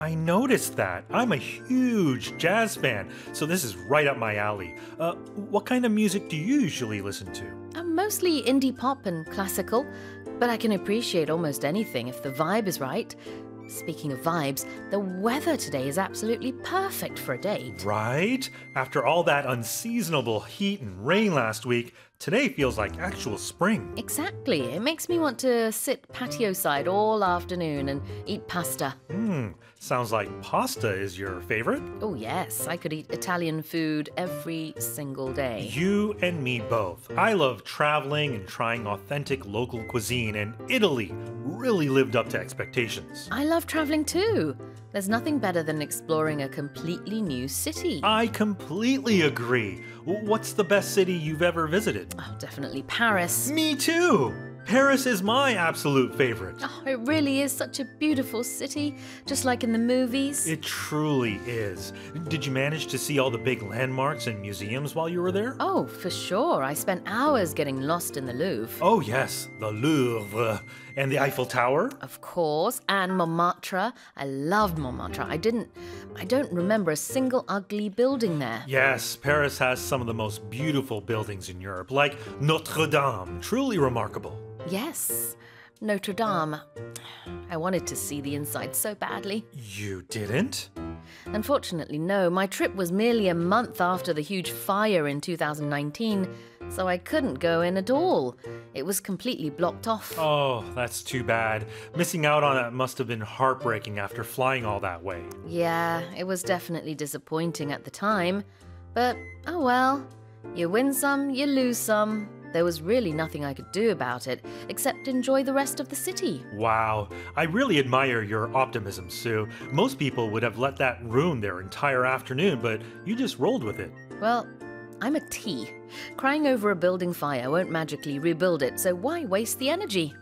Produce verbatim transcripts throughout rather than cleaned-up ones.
I noticed that. I'm a huge jazz fan, so this is right up my alley. Uh, what kind of music do you usually listen to? I'm mostly indie pop and classical, but I can appreciate almost anything if the vibe is right. Speaking of vibes, the weather today is absolutely perfect for a date. Right? After all that unseasonable heat and rain last week, today feels like actual spring. Exactly. It makes me want to sit patio side all afternoon and eat pasta. Hmm, sounds like pasta is your favorite? Oh, yes. I could eat Italian food every single day. You and me both. I love traveling and trying authentic local cuisine, and Italy really lived up to expectations. I love traveling too. There's nothing better than exploring a completely new city. I completely agree. W- What's the best city you've ever visited? Oh, definitely Paris. Me too! Paris is my absolute favorite. Oh, it really is such a beautiful city, just like in the movies. It truly is. Did you manage to see all the big landmarks and museums while you were there? Oh, for sure. I spent hours getting lost in the Louvre. Oh, yes, the Louvre. And the Eiffel Tower? Of course, and Montmartre. I loved Montmartre. I didn't I don't remember a single ugly building there. Yes, Paris has some of the most beautiful buildings in Europe, like Notre Dame. Truly remarkable. Yes. Notre Dame. I wanted to see the inside so badly. You didn't? Unfortunately, no. My trip was merely a month after the huge fire in two thousand nineteen, so I couldn't go in at all. It was completely blocked off. Oh, that's too bad. Missing out on it must have been heartbreaking after flying all that way. Yeah, it was definitely disappointing at the time. But, oh well. You win some, you lose some. There was really nothing I could do about it, except enjoy the rest of the city. Wow, I really admire your optimism, Sue. Most people would have let that ruin their entire afternoon, but you just rolled with it. Well, I'm a T. Crying over a building fire won't magically rebuild it, so why waste the energy?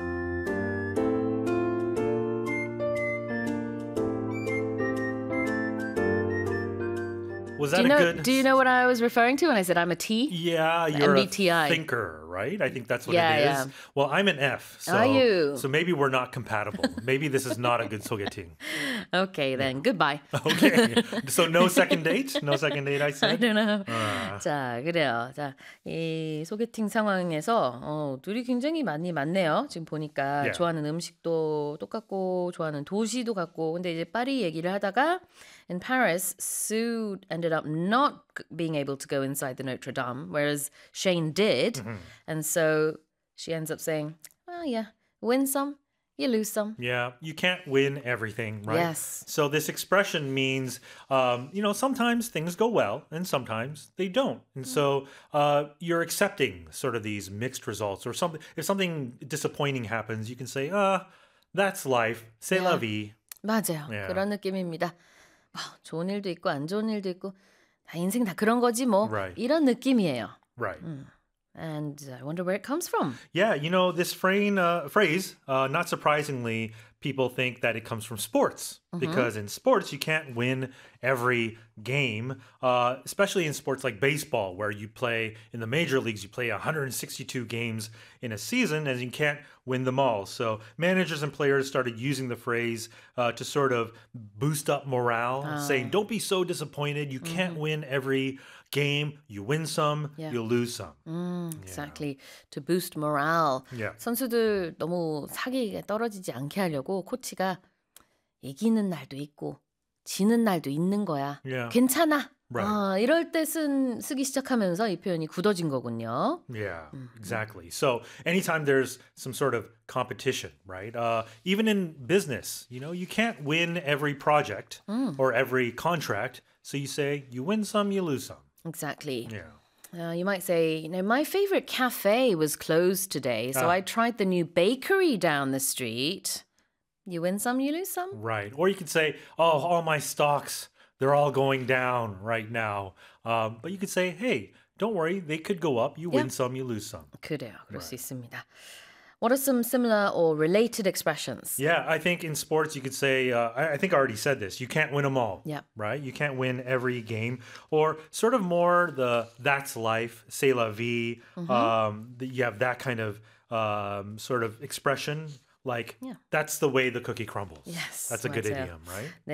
Was Do that you, know, a good... do you know what I was referring to when I said I'm a T? Yeah, you're M B T I. a thinker, right? I think that's what Yeah, it is. yeah. Well, I'm an F, so, Are you? so maybe we're not compatible. Maybe this is not a good sogeting. Okay, then. Goodbye. Okay, so no second date? No second date, I I said? don't know. 아, 자, 그래요. 자, 이 소개팅 상황에서 어, 둘이 굉장히 많이 맞네요. 지금 보니까 Yeah. 좋아하는 음식도 똑같고 좋아하는 도시도 같고. 근데 이제 파리 얘기를 하다가 in Paris, Sue ended up not g- being able to go inside the Notre Dame, whereas Shane did. And so she ends up saying, oh yeah, win some, you lose some. yeah, you can't win everything, right? Yes. So this expression means, um, you know, sometimes things go well and sometimes they don't. And so uh, you're accepting sort of these mixed results or something. If something disappointing happens, you can say, ah, that's life, c'est la Yeah. vie. 맞아요. Yeah. 그런 느낌입니다. 와, 좋은 일도 있고 안 좋은 일도 있고 다 인생 다 그런 거지 뭐. Right. 이런 느낌이에요. Right. And I wonder where it comes from. Yeah, you know, this frame, uh, phrase, uh, not surprisingly, people think that it comes from sports because in sports, you can't win every game, uh, especially in sports like baseball, where you play in the major leagues, you play one hundred sixty-two games in a season and you can't win them all. So managers and players started using the phrase uh, to sort of boost up morale, saying, don't be so disappointed. You can't win every game. You win some, Yeah. you'll lose some. Exactly. To boost morale. Yeah. 선수들 너무 사기가 떨어지지 않게 하려고 코치가 이기는 날도 있고 지는 날도 있는 거야. Yeah. 괜찮아. Right. 아, 이럴 때 쓴, 쓰기 시작하면서 이 표현이 굳어진 거군요. Yeah, exactly. So anytime there's some sort of competition, right? Uh, even in business, you know, you can't win every project or every contract. So you say you win some, you lose some. Exactly. Yeah. Uh, you might say, you know, my favorite cafe was closed today, so Ah. I tried the new bakery down the street. You win some, you lose some. Right. Or you could say, oh, all my stocks, they're all going down right now. Um, but you could say, hey, don't worry, they could go up. You Yeah. win some, you lose some. 그래요. 그럴 수 있습니다. What are some similar or related expressions? Yeah, I think in sports you could say, uh, I, I think I already said this, you can't win them all. Yeah. Right? You can't win every game. Or sort of more the that's life, c'est la vie. Um, the, you have that kind of um, sort of expression. Like, Yeah. that's the way the cookie crumbles. Yes, That's a good 맞아요. idiom, right? 네.